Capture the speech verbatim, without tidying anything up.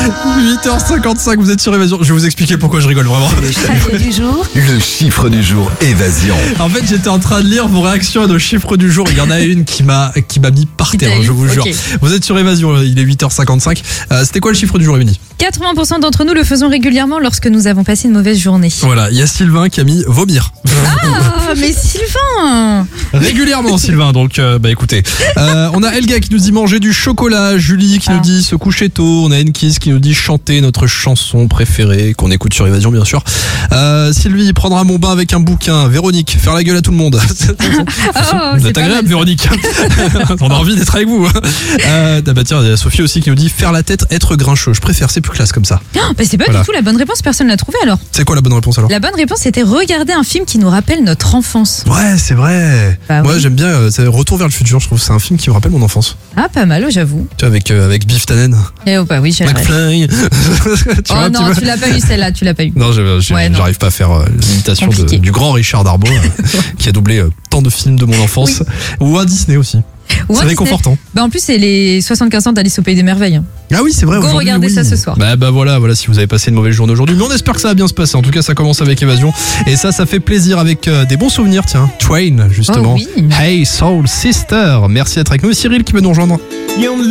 huit heures cinquante-cinq, vous êtes sur Évasion. Je vais vous expliquer pourquoi je rigole vraiment. Le chiffre du jour. Le chiffre du jour, Évasion. En fait, j'étais en train de lire vos réactions à nos chiffres du jour. Il y en a une qui m'a qui m'a mis par terre, je vous jure. Okay. Vous êtes sur Évasion, il est huit heures cinquante-cinq. Euh, c'était quoi le chiffre du jour, Émilie? quatre-vingts pour cent d'entre nous le faisons régulièrement lorsque nous avons passé une mauvaise journée. Voilà, il y a Sylvain qui a mis vomir. Ah, mais Sylvain! Régulièrement, Sylvain, donc euh, bah écoutez. Euh, on a Elga qui nous dit manger du chocolat, Julie qui ah. nous dit se coucher tôt, on a Enkis qui nous dit chanter notre chanson préférée, qu'on écoute sur Évasion bien sûr. Euh, Sylvie prendra mon bain avec un bouquin, Véronique faire la gueule à tout le monde. Oh, vous êtes agréable, Véronique. On a envie d'être avec vous. Euh, bah tiens, il y a Sophie aussi qui nous dit faire la tête, être grincheux. Je préfère, c'est plus classe comme ça. Oh, bah c'est pas voilà. du tout la bonne réponse, personne l'a trouvé alors. C'est quoi la bonne réponse alors? La bonne réponse c'était regarder un film qui nous rappelle notre enfance. Ouais, c'est vrai. Bah, Moi oui. j'aime bien euh, c'est Retour vers le futur, je trouve que c'est un film qui me rappelle mon enfance. Ah, pas mal, j'avoue. Tu vois, avec, euh, avec Biff Tannen. Eh oh, bah oui, j'aimerais. McFly. tu oh vois, non, tu, tu l'as pas eu celle-là, tu l'as pas eu. Non, je, je, ouais, j'arrive non. pas à faire euh, l'imitation de, du grand Richard Darbois euh, qui a doublé euh, tant de films de mon enfance. Oui. Ou un Disney aussi. Ou c'est réconfortant. Bah en plus, c'est les soixante-quinze ans d'Alice au Pays des Merveilles. Ah oui, c'est vrai. Go regarder oui. ça ce soir. Bah, bah voilà, voilà, si vous avez passé une mauvaise journée aujourd'hui. Mais on espère que ça va bien se passer. En tout cas, ça commence avec Évasion. Et ça, ça fait plaisir avec euh, des bons souvenirs. Tiens, Twain, justement. Oh, oui. Hey Soul Sister. Merci d'être avec nous. Cyril qui veut nous rejoindre.